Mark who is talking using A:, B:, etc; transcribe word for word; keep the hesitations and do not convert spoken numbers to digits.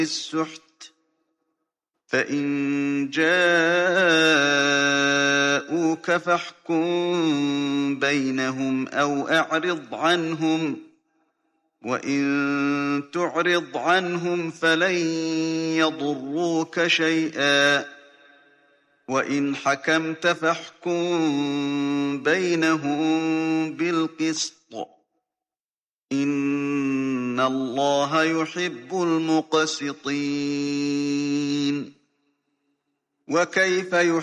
A: السحت فإن جاءوك فاحكم بينهم أو أعرض عنهم وإن تعرض عنهم فلن يضروك شيئا وإن حكمت فاحكم بينهم بالقسط إن الله يحب المقسطين وكيف